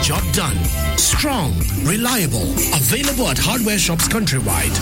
job done. Strong, reliable, available at hardware shops countrywide.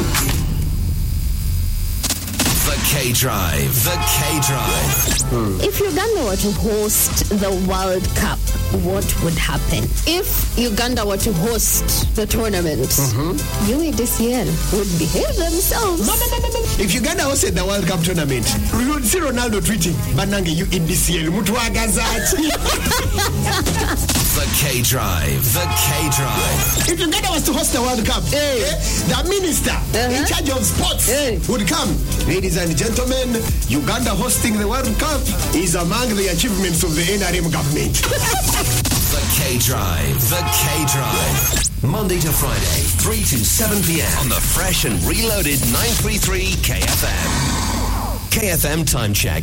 The K-Drive. The K-Drive. If Uganda were to host the World Cup, what would happen? If Uganda were to host the tournament, UADCL would behave themselves. If Uganda hosted the World Cup tournament, we would see Ronaldo tweeting, Banange UADCL, Mutuagazachi. The K-Drive. The K-Drive. If Uganda was to host the World Cup, the minister in charge of sports would come. Ladies and gentlemen, Uganda hosting the World Cup is among the achievements of the NRM government. The K-Drive. The K-Drive. Monday to Friday, 3 to 7 p.m. on the fresh and reloaded 933 KFM. KFM time check.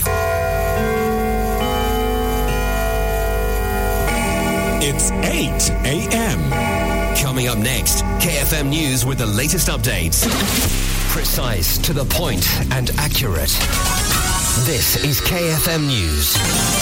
It's 8 a.m. Coming up next, KFM News with the latest updates. Precise, to the point, and accurate. This is KFM News.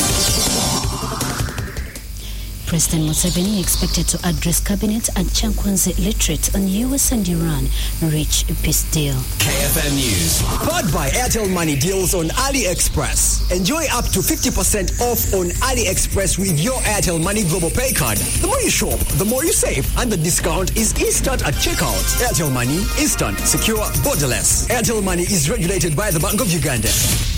President Museveni expected to address cabinet at Chankwanzi literate on US and Iran reach a peace deal. KFM News. Powered by Airtel Money deals on AliExpress. Enjoy up to 50% off on AliExpress with your Airtel Money Global Pay card. The more you shop, the more you save, and the discount is instant at checkout. Airtel Money, instant, secure, borderless. Airtel Money is regulated by the Bank of Uganda.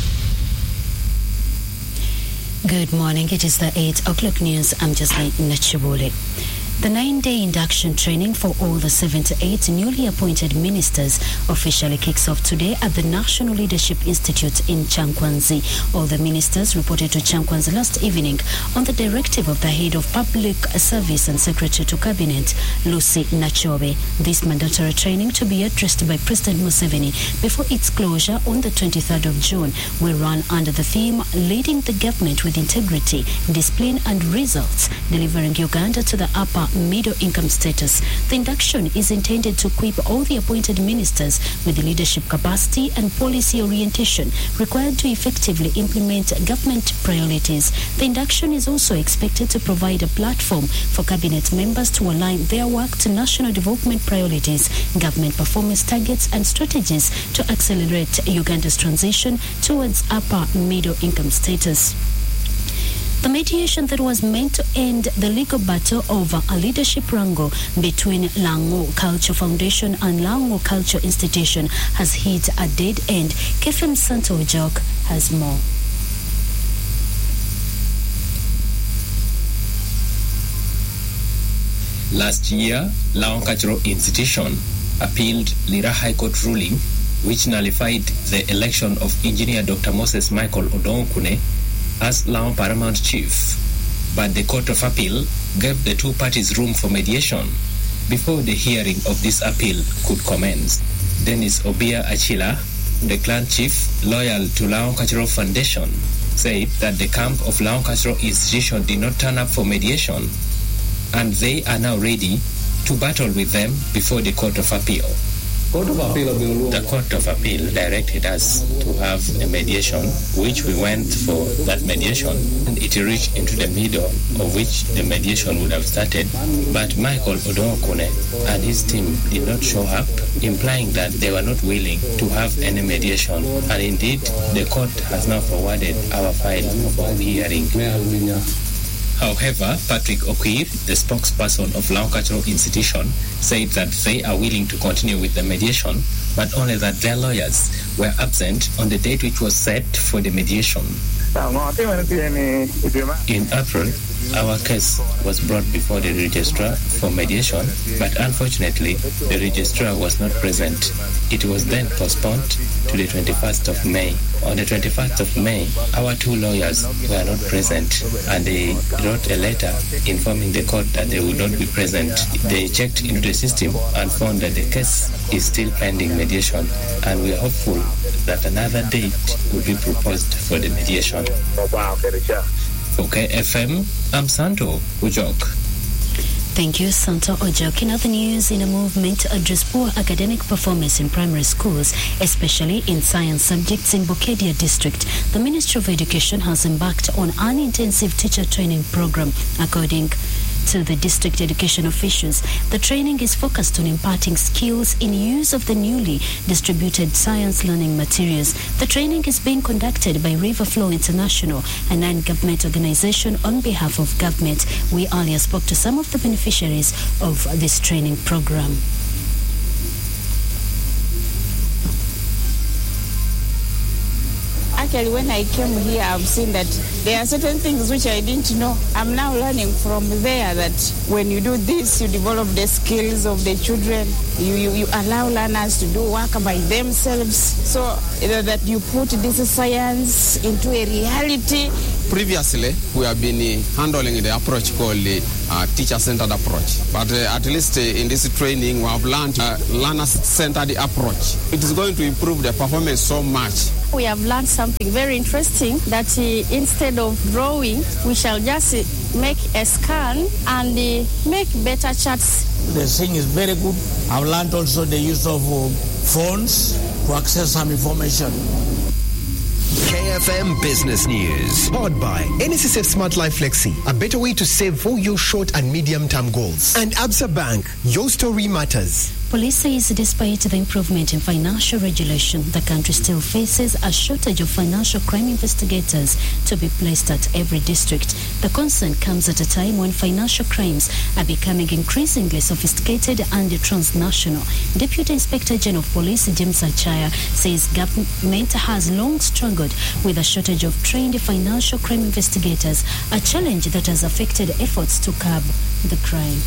Good morning. It is the 8 o'clock news. I'm Jasmine Nachibole. The 9-day induction training for all the 78 newly appointed ministers officially kicks off today at the National Leadership Institute in Chankwanzi. All the ministers reported to Chankwanzi last evening on the directive of the head of Public Service and Secretary to Cabinet, Lucy Nachobe. This mandatory training to be addressed by President Museveni before its closure on the 23rd of June will run under the theme Leading the Government with Integrity, Discipline and Results, delivering Uganda to the upper middle income status. The induction is intended to equip all the appointed ministers with the leadership capacity and policy orientation required to effectively implement government priorities. The induction is also expected to provide a platform for cabinet members to align their work to national development priorities, government performance targets and strategies to accelerate Uganda's transition towards upper middle income status. The mediation that was meant to end the legal battle over a leadership wrangle between Lango Culture Foundation and Lango Culture Institution has hit a dead end. KFM Santo Ojok has more. Last year, Lango Cultural Institution appealed Lira High Court ruling which nullified the election of Engineer Dr. Moses Michael Odonkune as Lao Paramount Chief, but the Court of Appeal gave the two parties room for mediation before the hearing of this appeal could commence. Dennis Obia Achila, the clan chief loyal to Lao Cultural Foundation, said that the camp of Lao Cultural Institution did not turn up for mediation, and they are now ready to battle with them before the Court of Appeal. The Court of Appeal directed us to have a mediation, which we went for that mediation, and it reached into the middle of which the mediation would have started. But Michael Odonkune and his team did not show up, implying that they were not willing to have any mediation. And indeed, the court has now forwarded our file for hearing. However, Patrick Okwir, the spokesperson of Lao Cultural Institution, said that they are willing to continue with the mediation, but only that their lawyers were absent on the date which was set for the mediation. In April, our case was brought before the registrar for mediation, but unfortunately, the registrar was not present. It was then postponed to the 21st of May. On the 21st of May, our two lawyers were not present, and they wrote a letter informing the court that they would not be present. They checked into the system and found that the case is still pending mediation, and we are hopeful that another date will be proposed for the mediation. For KFM, I'm Santo Ojok. Thank you, Santo Ojok. In other news, in a movement to address poor academic performance in primary schools, especially in science subjects in Bokedia district, the Ministry of Education has embarked on an intensive teacher training program. According to the district education officials. The training is focused on imparting skills in use of the newly distributed science learning materials. The training is being conducted by Riverflow International, a non-government organization on behalf of government. We earlier spoke to some of the beneficiaries of this training program. Actually, when I came here, I've seen that there are certain things which I didn't know. I'm now learning from there that when you do this, you develop the skills of the children. You allow learners to do work by themselves. So that you put this science into a reality. Previously, we have been handling the approach called the teacher-centered approach. But at least in this training, we have learned learner-centered approach. It is going to improve the performance so much. We have learned something very interesting that instead of drawing, we shall just make a scan and make better charts. The thing is very good. I've learned also the use of phones to access some information. KFM Business News. Powered by NSSF Smart Life Flexi, a better way to save for your short and medium-term goals. And Absa Bank, your story matters. Police says despite the improvement in financial regulation, the country still faces a shortage of financial crime investigators to be placed at every district. The concern comes at a time when financial crimes are becoming increasingly sophisticated and transnational. Deputy Inspector General of Police James Achaya says government has long struggled with a shortage of trained financial crime investigators, a challenge that has affected efforts to curb the crime.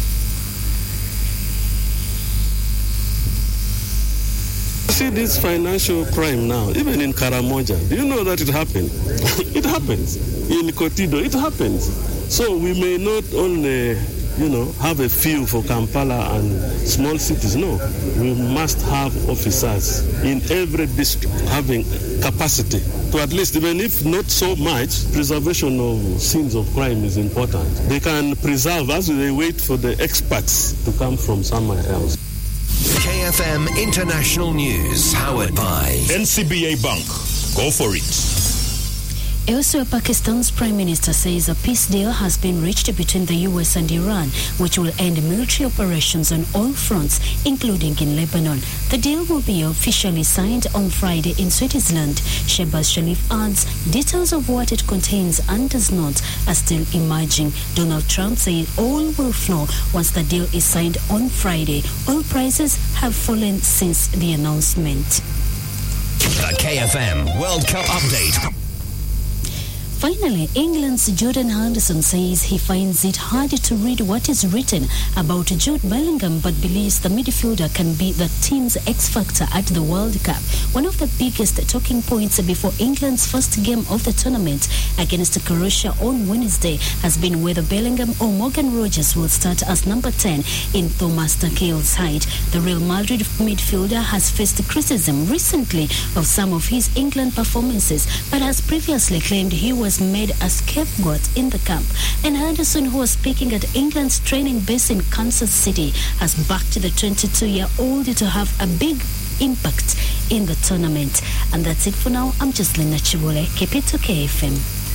See this financial crime now, even in Karamoja. Do you know that it happened? It happens. In Kotido, it happens. So we may not only, have a few for Kampala and small cities. No, we must have officers in every district having capacity to at least, even if not so much, preservation of scenes of crime is important. They can preserve as they wait for the experts to come from somewhere else. KFM International News, powered by NCBA Bank. Go for it. Elsewhere, Pakistan's Prime Minister says a peace deal has been reached between the US and Iran, which will end military operations on all fronts, including in Lebanon. The deal will be officially signed on Friday in Switzerland. Shehbaz Sharif adds details of what it contains and does not are still emerging. Donald Trump said all will flow once the deal is signed on Friday. Oil prices have fallen since the announcement. The KFM World Cup update. Finally, England's Jordan Henderson says he finds it hard to read what is written about Jude Bellingham, but believes the midfielder can be the team's X-factor at the World Cup. One of the biggest talking points before England's first game of the tournament against Croatia on Wednesday has been whether Bellingham or Morgan Rogers will start as number 10 in Thomas Tuchel's side. The Real Madrid midfielder has faced criticism recently of some of his England performances, but has previously claimed he was made a scapegoat in the camp. And Henderson, who was speaking at England's training base in Kansas City, has backed the 22-year-old to have a big impact in the tournament. And that's it for now. I'm Jocelyn Nachibule. Keep it to KFM.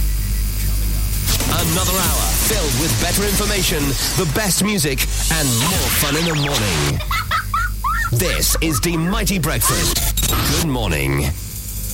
Another hour filled with better information, the best music, and more fun in the morning. This is the Mighty Breakfast. Good morning.